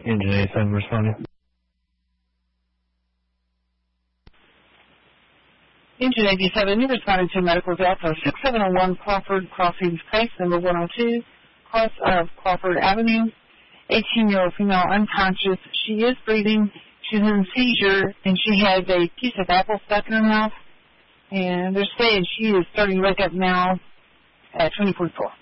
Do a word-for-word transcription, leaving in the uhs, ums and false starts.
Engine eighty-seven responding. Engine eighty-seven, you responded to medical Delta six seven oh one Crawford Crossings Place, number one oh two, cross of Crawford Avenue. eighteen-year-old female unconscious. She is breathing. She's in a seizure, and she has a piece of apple stuck in her mouth. And they're saying she is starting to wake up now at twenty forty-four.